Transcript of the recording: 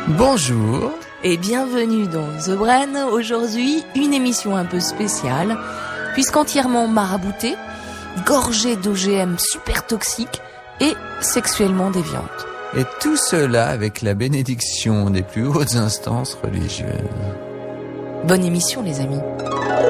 Bonjour. Et bienvenue dans The Brain. Aujourd'hui, une émission un peu spéciale, puisqu'entièrement maraboutée, gorgée d'OGM super toxiques et sexuellement déviantes. Et tout cela avec la bénédiction des plus hautes instances religieuses. Bonne émission, les amis.